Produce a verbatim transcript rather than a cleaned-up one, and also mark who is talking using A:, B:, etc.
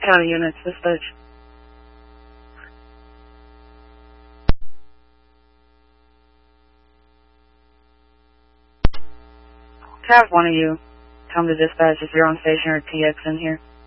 A: County units, dispatch. Have one of you come to dispatch if you're on station or T X in here.